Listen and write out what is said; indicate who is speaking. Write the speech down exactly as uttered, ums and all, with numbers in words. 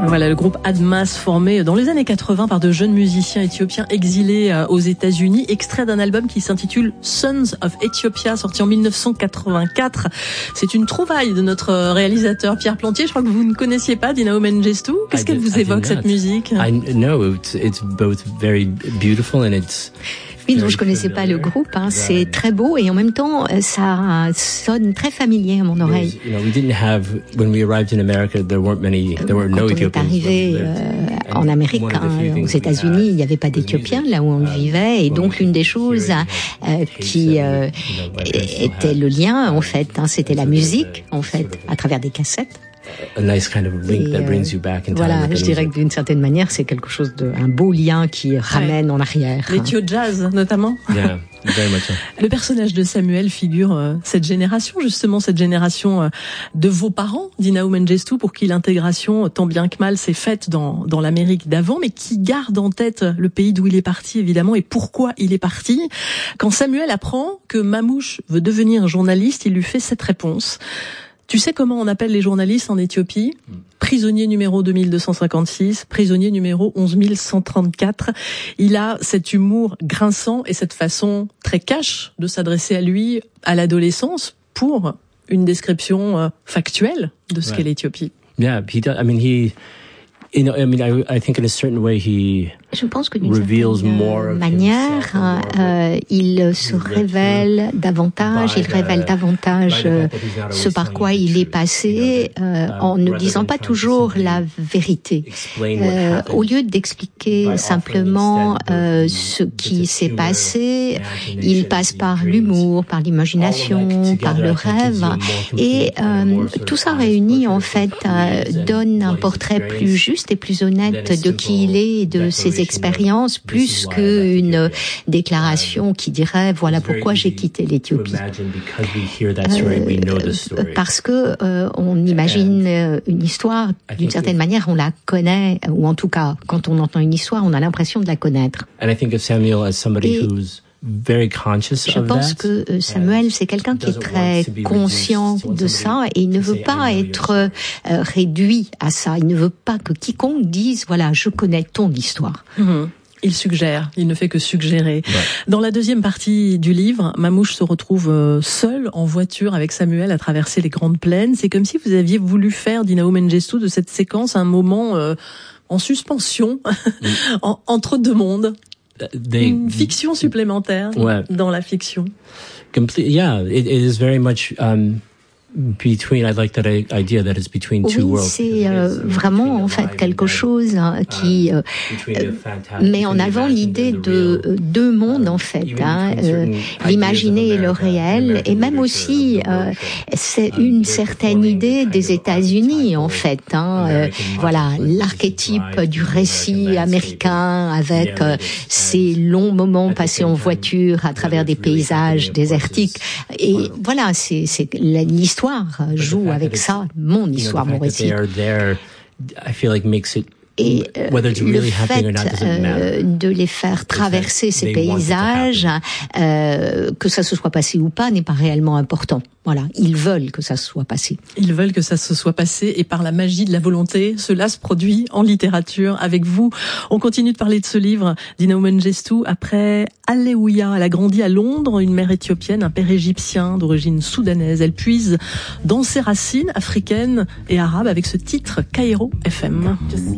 Speaker 1: Voilà, le groupe Admas, formé dans les années quatre-vingts par de jeunes musiciens éthiopiens exilés aux États-Unis, extrait d'un album qui s'intitule Sons of Ethiopia, sorti en mille neuf cent quatre-vingt-quatre. C'est une trouvaille de notre réalisateur Pierre Plantier. Je crois que vous ne connaissiez pas Dinao Mengistu. Qu'est-ce qu'elle vous évoque, cette musique?
Speaker 2: I know it's, it's both very beautiful and it's
Speaker 3: Oui, non, je connaissais pas le groupe. Hein. C'est très beau et en même temps, ça sonne très familier à mon oreille.
Speaker 2: You know, we didn't have when we arrived in America, there weren't many, there were no Ethiopians.
Speaker 3: Quand on est arrivé euh, en Amérique, hein, aux États-Unis, il n'y avait pas d'Éthiopiens là où on vivait, et donc l'une des choses euh, qui euh, était le lien, en fait, hein, c'était la musique, en fait, à travers des cassettes.
Speaker 2: A nice kind of link
Speaker 3: Et,
Speaker 2: that brings you back in time.
Speaker 3: Voilà, je dirais que d'une certaine manière, c'est quelque chose de, un beau lien qui ramène ouais. en arrière.
Speaker 1: L'Ethio Jazz, notamment.
Speaker 2: Yeah, very much so.
Speaker 1: Le personnage de Samuel figure euh, cette génération, justement, cette génération euh, de vos parents, Dinao Mengistu, pour qui l'intégration, tant bien que mal, s'est faite dans, dans l'Amérique d'avant, mais qui garde en tête le pays d'où il est parti, évidemment, et pourquoi il est parti. Quand Samuel apprend que Mamouche veut devenir journaliste, il lui fait cette réponse. Tu sais comment on appelle les journalistes en Éthiopie? Prisonnier numéro deux mille deux cent cinquante-six, prisonnier numéro onze mille cent trente-quatre. Il a cet humour grinçant et cette façon très cash de s'adresser à lui à l'adolescence pour une description euh, factuelle de ce ouais. qu'est l'Éthiopie.
Speaker 2: Yeah, he does, I mean, he, you know, I mean, I, I think in a certain way he
Speaker 3: Je pense que d'une certaine manière, euh, il se révèle davantage, il révèle davantage euh, ce par quoi il est passé, euh, en ne disant pas toujours la vérité. Euh, au lieu d'expliquer simplement euh, ce qui s'est passé, il passe par l'humour, par l'imagination, par le rêve, et euh, tout ça réuni en fait euh, donne un portrait plus juste et plus honnête de qui il est et de ses expérience plus qu'une déclaration qui dirait voilà pourquoi j'ai quitté l'Éthiopie. Euh, parce que euh, on imagine une histoire, d'une certaine manière on la connaît, ou en tout cas quand on entend une histoire on a l'impression de la connaître.
Speaker 2: And I think of Samuel as somebody
Speaker 3: Et
Speaker 2: who's very conscious
Speaker 3: Je pense que Samuel, c'est quelqu'un qui est très conscient de ça et il ne veut pas être euh, réduit à ça. Il ne veut pas que quiconque dise, voilà, je connais ton histoire.
Speaker 1: Mmh. Il suggère, il ne fait que suggérer. Ouais. Dans la deuxième partie du livre, Mamouche se retrouve seul en voiture avec Samuel à traverser les grandes plaines. C'est comme si vous aviez voulu faire, Dinao Mengistu, de cette séquence un moment euh, en suspension, mmh. en, entre deux mondes.
Speaker 2: They,
Speaker 1: Une fiction supplémentaire
Speaker 2: ouais.
Speaker 1: dans la fiction.
Speaker 2: Complete, yeah, it, it is very much um, between. I like that idea that it's between two
Speaker 3: oui,
Speaker 2: worlds.
Speaker 3: C'est euh, vraiment en fait quelque chose hein, qui euh, met en avant l'idée de euh, deux mondes en fait, hein, euh, l'imaginer et le réel, et même aussi euh, c'est une certaine idée des États-Unis en fait. Hein, euh, voilà, l'archétype du récit américain avec euh, ces longs moments passés en voiture à travers des paysages désertiques. Et voilà, c'est c'est l'histoire. Joue avec ça, mon histoire, mon récit. Et euh, le fait euh, de les faire traverser ces paysages, euh, que ça se soit passé ou pas, n'est pas réellement important. Voilà, ils veulent que ça se soit passé.
Speaker 1: Ils veulent que ça se soit passé, et par la magie de la volonté, cela se produit en littérature avec vous. On continue de parler de ce livre, Dinao Mengistu. Après Alléluia, elle a grandi à Londres, une mère éthiopienne, un père égyptien d'origine soudanaise. Elle puise dans ses racines africaines et arabes avec ce titre Cairo F M.